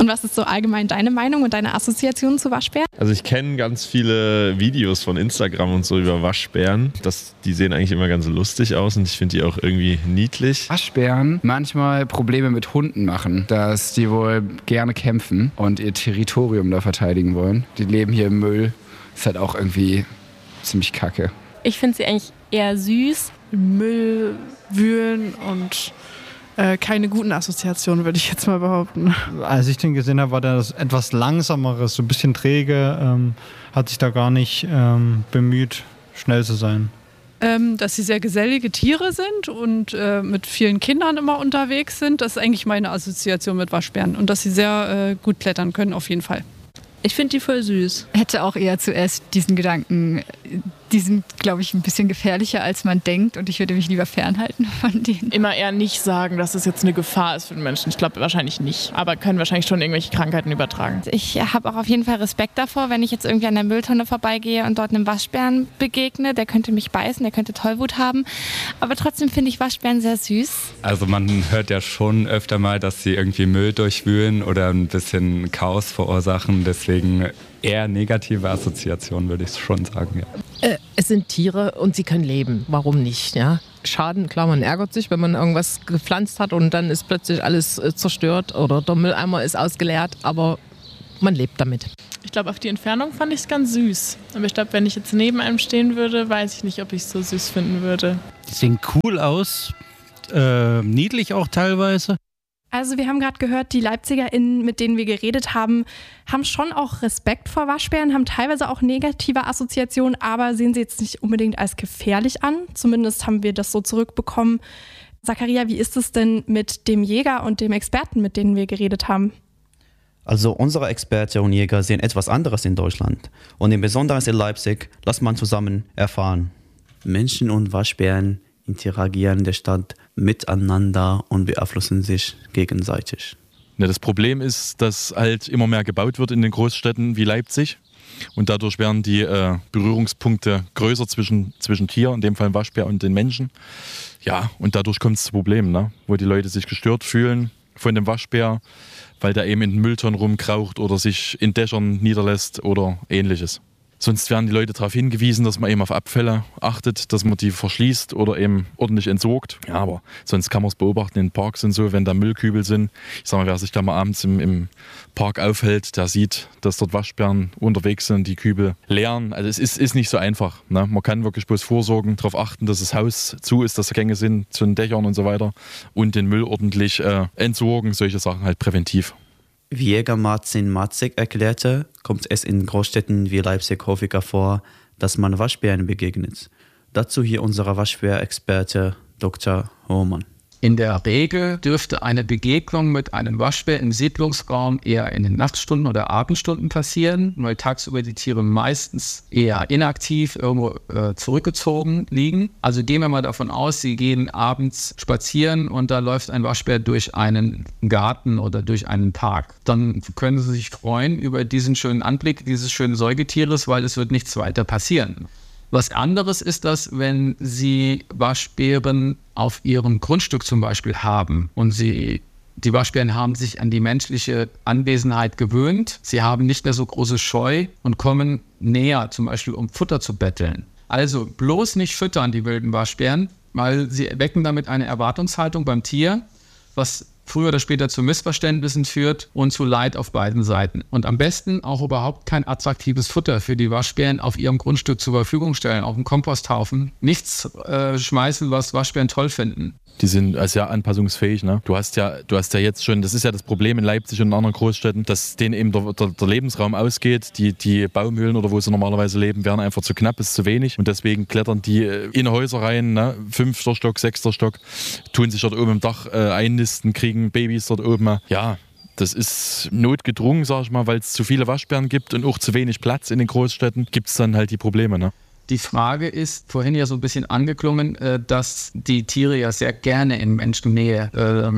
Und was ist so allgemein deine Meinung und deine Assoziation zu Waschbären? Also ich kenne ganz viele Videos von Instagram und so über Waschbären. Die sehen eigentlich immer ganz lustig aus und ich finde die auch irgendwie niedlich. Waschbären manchmal Probleme mit Hunden machen, dass die wohl gerne kämpfen und ihr Territorium da verteidigen wollen. Die leben hier im Müll. Ist halt auch irgendwie ziemlich kacke. Ich finde sie eigentlich eher süß. Müll wühlen und keine guten Assoziationen, würde ich jetzt mal behaupten. Als ich den gesehen habe, war das etwas langsameres, so ein bisschen träge, hat sich da gar nicht bemüht, schnell zu sein. Dass sie sehr gesellige Tiere sind und mit vielen Kindern immer unterwegs sind, das ist eigentlich meine Assoziation mit Waschbären. Und dass sie sehr gut klettern können, auf jeden Fall. Ich finde die voll süß. Hätte auch eher zuerst diesen Gedanken, die sind, glaube ich, ein bisschen gefährlicher, als man denkt und ich würde mich lieber fernhalten von denen. Immer eher nicht sagen, dass es jetzt eine Gefahr ist für den Menschen. Ich glaube wahrscheinlich nicht, aber können wahrscheinlich schon irgendwelche Krankheiten übertragen. Ich habe auch auf jeden Fall Respekt davor, wenn ich jetzt irgendwie an der Mülltonne vorbeigehe und dort einem Waschbären begegne. Der könnte mich beißen, der könnte Tollwut haben. Aber trotzdem finde ich Waschbären sehr süß. Also man hört ja schon öfter mal, dass sie irgendwie Müll durchwühlen oder ein bisschen Chaos verursachen. Deswegen eher negative Assoziationen, würde ich schon sagen. Ja. Es sind Tiere und sie können leben. Warum nicht? Ja? Schaden, klar, man ärgert sich, wenn man irgendwas gepflanzt hat und dann ist plötzlich alles zerstört oder der Mülleimer ist ausgeleert, aber man lebt damit. Ich glaube, auf die Entfernung fand ich es ganz süß. Aber ich glaube, wenn ich jetzt neben einem stehen würde, weiß ich nicht, ob ich es so süß finden würde. Die sehen cool aus, niedlich auch teilweise. Also wir haben gerade gehört, die LeipzigerInnen, mit denen wir geredet haben, haben schon auch Respekt vor Waschbären, haben teilweise auch negative Assoziationen, aber sehen sie jetzt nicht unbedingt als gefährlich an. Zumindest haben wir das so zurückbekommen. Zakaria, wie ist es denn mit dem Jäger und dem Experten, mit denen wir geredet haben? Also unsere Experten und Jäger sehen etwas anderes in Deutschland. Und im Besonderen in Leipzig lässt man zusammen erfahren. Menschen und Waschbären interagieren in der Stadt miteinander und beeinflussen sich gegenseitig. Ja, das Problem ist, dass halt immer mehr gebaut wird in den Großstädten wie Leipzig und dadurch werden die Berührungspunkte größer zwischen Tier, in dem Fall Waschbär, und den Menschen. Ja, und dadurch kommt es zu Problemen, ne? Wo die Leute sich gestört fühlen von dem Waschbär, weil der eben in den Mülltonnen rumkraucht oder sich in Dächern niederlässt oder ähnliches. Sonst werden die Leute darauf hingewiesen, dass man eben auf Abfälle achtet, dass man die verschließt oder eben ordentlich entsorgt. Ja, aber sonst kann man es beobachten in Parks und so, wenn da Müllkübel sind. Ich sag mal, wer sich da mal abends im Park aufhält, der sieht, dass dort Waschbären unterwegs sind, die Kübel leeren. Also es ist nicht so einfach. Ne? Man kann wirklich bloß vorsorgen, darauf achten, dass das Haus zu ist, dass Gänge sind zu den Dächern und so weiter und den Müll ordentlich entsorgen, solche Sachen halt präventiv. Wie Jäger Marcin Matzek erklärte, kommt es in Großstädten wie Leipzig häufiger vor, dass man Waschbären begegnet. Dazu hier unser Waschbärexperte Dr. Hohmann. In der Regel dürfte eine Begegnung mit einem Waschbär im Siedlungsraum eher in den Nachtstunden oder Abendstunden passieren, weil tagsüber die Tiere meistens eher inaktiv irgendwo zurückgezogen liegen. Also gehen wir mal davon aus, sie gehen abends spazieren und da läuft ein Waschbär durch einen Garten oder durch einen Park. Dann können Sie sich freuen über diesen schönen Anblick dieses schönen Säugetieres, weil es wird nichts weiter passieren. Was anderes ist das, wenn Sie Waschbären auf Ihrem Grundstück zum Beispiel haben und die Waschbären haben sich an die menschliche Anwesenheit gewöhnt. Sie haben nicht mehr so große Scheu und kommen näher, zum Beispiel um Futter zu betteln. Also bloß nicht füttern, die wilden Waschbären, weil sie wecken damit eine Erwartungshaltung beim Tier, was früher oder später zu Missverständnissen führt und zu Leid auf beiden Seiten. Und am besten auch überhaupt kein attraktives Futter für die Waschbären auf ihrem Grundstück zur Verfügung stellen, auf dem Komposthaufen. Nichts schmeißen, was Waschbären toll finden. Die sind sehr anpassungsfähig. Ne? Du hast ja jetzt schon, das ist ja das Problem in Leipzig und in anderen Großstädten, dass denen eben der Lebensraum ausgeht. Die Baumhöhlen oder wo sie normalerweise leben, werden einfach zu knapp, ist zu wenig. Und deswegen klettern die in Häuser rein, ne? 5. Stock, 6. Stock, tun sich dort oben im Dach einnisten, kriegen Babys dort oben. Ja, das ist notgedrungen, sag ich mal, weil es zu viele Waschbären gibt und auch zu wenig Platz in den Großstädten, gibt es dann halt die Probleme. Ne? Die Frage ist vorhin ja so ein bisschen angeklungen, dass die Tiere ja sehr gerne in Menschennähe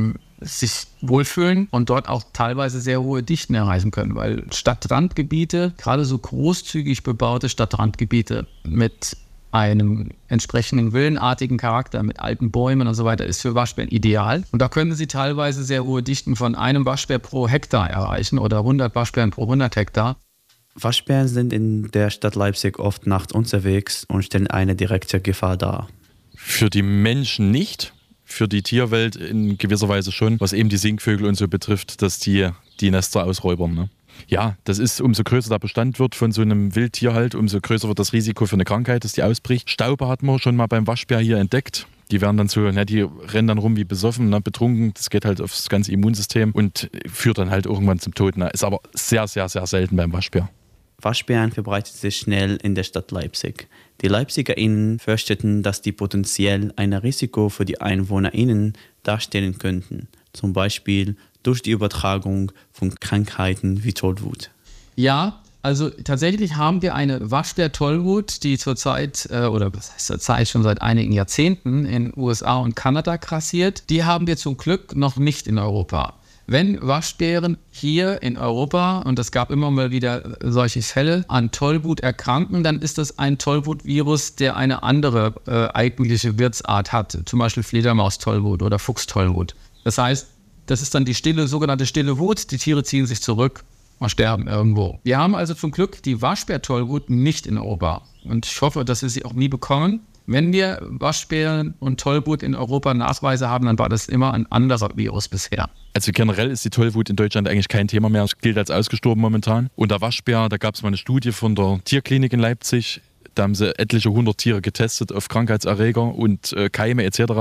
sich wohlfühlen und dort auch teilweise sehr hohe Dichten erreichen können, weil Stadtrandgebiete, gerade so großzügig bebaute Stadtrandgebiete mit einem entsprechenden villenartigen Charakter mit alten Bäumen und so weiter ist für Waschbären ideal. Und da können sie teilweise sehr hohe Dichten von einem Waschbär pro Hektar erreichen oder 100 Waschbären pro 100 Hektar. Waschbären sind in der Stadt Leipzig oft nachts unterwegs und stellen eine direkte Gefahr dar. Für die Menschen nicht, für die Tierwelt in gewisser Weise schon, was eben die Singvögel und so betrifft, dass die Nester ausräubern. Ne? Ja, das ist, umso größer der Bestand wird von so einem Wildtier halt, umso größer wird das Risiko für eine Krankheit, dass die ausbricht. Stauber hat man schon mal beim Waschbär hier entdeckt. Die werden dann so, die rennen dann rum wie besoffen, betrunken. Das geht halt aufs ganze Immunsystem und führt dann halt irgendwann zum Tod. Ist aber sehr, sehr, sehr selten beim Waschbär. Waschbären verbreitet sich schnell in der Stadt Leipzig. Die LeipzigerInnen fürchteten, dass die potenziell ein Risiko für die EinwohnerInnen darstellen könnten. Zum Beispiel durch die Übertragung von Krankheiten wie Tollwut. Ja, also tatsächlich haben wir eine Waschbär-Tollwut, die zurzeit, oder was heißt zurzeit, schon seit einigen Jahrzehnten in USA und Kanada grassiert. Die haben wir zum Glück noch nicht in Europa. Wenn Waschbären hier in Europa, und es gab immer mal wieder solche Fälle, an Tollwut erkranken, dann ist das ein Tollwut-Virus, der eine andere eigentliche Wirtsart hat, zum Beispiel Fledermaus-Tollwut oder Fuchs-Tollwut. Das heißt, das ist dann die sogenannte stille Wut, die Tiere ziehen sich zurück und sterben irgendwo. Wir haben also zum Glück die Waschbär-Tollwut nicht in Europa und ich hoffe, dass wir sie auch nie bekommen. Wenn wir Waschbären und Tollwut in Europa Nachweise haben, dann war das immer ein anderer Virus bisher. Also generell ist die Tollwut in Deutschland eigentlich kein Thema mehr. Es gilt als ausgestorben momentan. Und der Waschbär, da gab es mal eine Studie von der Tierklinik in Leipzig. Da haben sie etliche 100 Tiere getestet auf Krankheitserreger und Keime etc.